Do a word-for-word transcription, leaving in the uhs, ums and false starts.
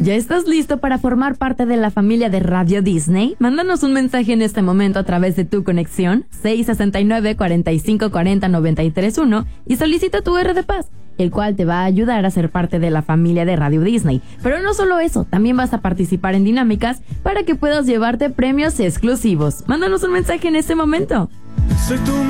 ¿Ya estás listo para formar parte de la familia de Radio Disney? Mándanos un mensaje en este momento a través de tu conexión seis sesenta y nueve, cuarenta y cinco cuarenta, noventa y tres uno y solicita tu R de Paz, el cual te va a ayudar a ser parte de la familia de Radio Disney. Pero no solo eso, también vas a participar en dinámicas para que puedas llevarte premios exclusivos. Mándanos un mensaje en este momento. Soy tu